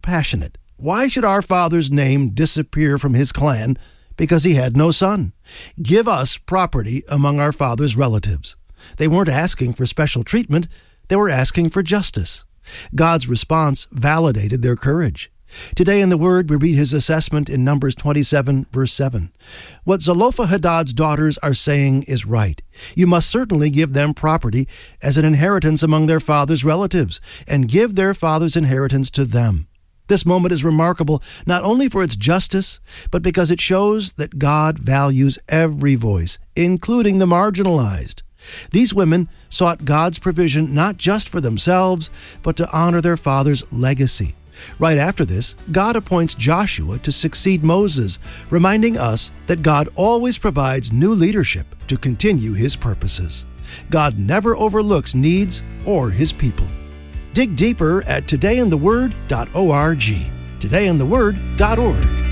compassionate. Why should our father's name disappear from his clan because he had no son? Give us property among our father's relatives. They weren't asking for special treatment. They were asking for justice. God's response validated their courage. Today in the Word, we read his assessment in Numbers 27, verse 7. What Zelophehad's daughters are saying is right. You must certainly give them property as an inheritance among their father's relatives, and give their father's inheritance to them. This moment is remarkable not only for its justice, but because it shows that God values every voice, including the marginalized. These women sought God's provision not just for themselves, but to honor their father's legacy. Right after this, God appoints Joshua to succeed Moses, reminding us that God always provides new leadership to continue his purposes. God never overlooks needs or his people. Dig deeper at todayintheword.org. todayintheword.org.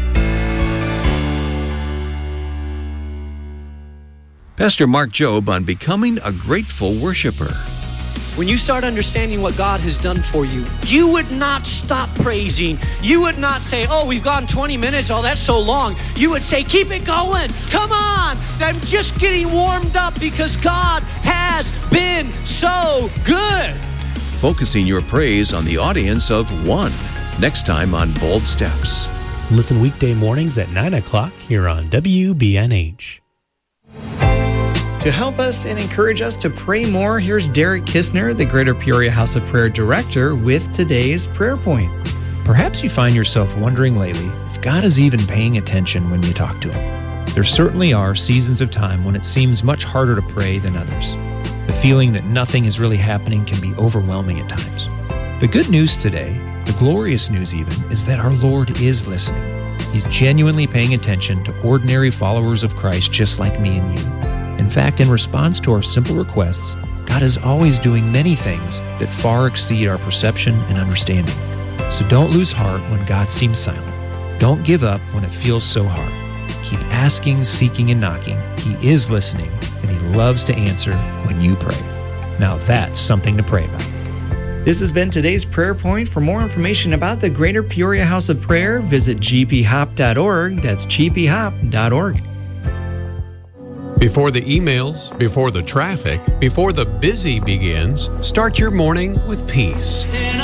Pastor Mark Jobe on becoming a grateful worshiper. When you start understanding what God has done for you, you would not stop praising. You would not say, oh, we've gone 20 minutes. Oh, that's so long. You would say, keep it going. Come on. I'm just getting warmed up because God has been so good. Focusing your praise on the audience of one. Next time on Bold Steps. Listen weekday mornings at 9 o'clock here on WBNH. To help us and encourage us to pray more, here's Derek Kistner, the Greater Peoria House of Prayer Director, with today's prayer point. Perhaps you find yourself wondering lately if God is even paying attention when you talk to Him. There certainly are seasons of time when it seems much harder to pray than others. The feeling that nothing is really happening can be overwhelming at times. The good news today, the glorious news even, is that our Lord is listening. He's genuinely paying attention to ordinary followers of Christ just like me and you. In fact, in response to our simple requests, God is always doing many things that far exceed our perception and understanding. So don't lose heart when God seems silent. Don't give up when it feels so hard. Keep asking, seeking, and knocking. He is listening, and He loves to answer when you pray. Now that's something to pray about. This has been today's prayer point. For more information about the Greater Peoria House of Prayer, visit gphop.org. That's gphop.org. Before the emails, before the traffic, before the busy begins, start your morning with peace.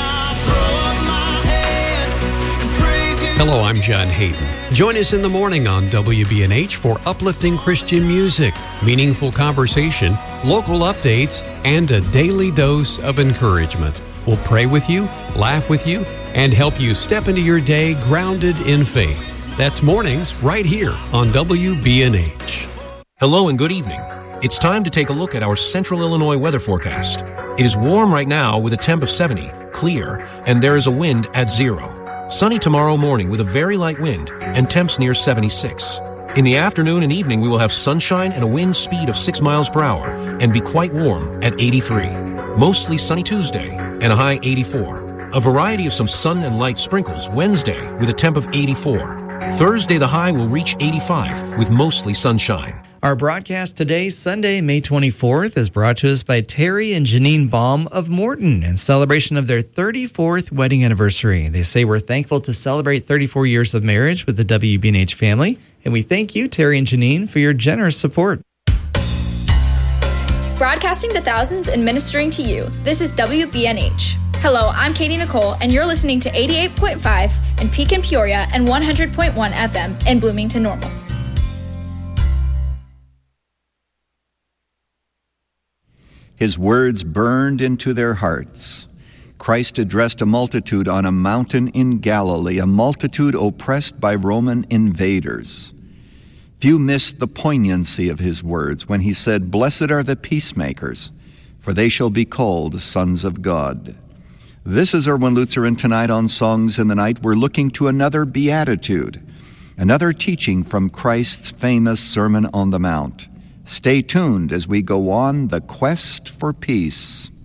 Hello, I'm John Hayden. Join us in the morning on WBNH for uplifting Christian music, meaningful conversation, local updates, and a daily dose of encouragement. We'll pray with you, laugh with you, and help you step into your day grounded in faith. That's mornings right here on WBNH. Hello and good evening. It's time to take a look at our Central Illinois weather forecast. It is warm right now with a temp of 70, clear, and there is a wind at 0. Sunny tomorrow morning with a very light wind and temps near 76. In the afternoon and evening, we will have sunshine and a wind speed of 6 miles per hour and be quite warm at 83. Mostly sunny Tuesday and a high 84. A variety of some sun and light sprinkles Wednesday with a temp of 84. Thursday, the high will reach 85 with mostly sunshine. Our broadcast today, Sunday, May 24th, is brought to us by Terry and Janine Baum of Morton in celebration of their 34th wedding anniversary. They say we're thankful to celebrate 34 years of marriage with the WBNH family, and we thank you, Terry and Janine, for your generous support. Broadcasting to thousands and ministering to you, this is WBNH. Hello, I'm Katie Nicole, and you're listening to 88.5 in Pekin, Peoria, and 100.1 FM in Bloomington Normal. His words burned into their hearts. Christ addressed a multitude on a mountain in Galilee, a multitude oppressed by Roman invaders. Few missed the poignancy of his words when he said, "Blessed are the peacemakers, for they shall be called sons of God." This is Erwin Lutheran. Tonight on Songs in the Night, we're looking to another beatitude, another teaching from Christ's famous Sermon on the Mount. Stay tuned as we go on the quest for peace.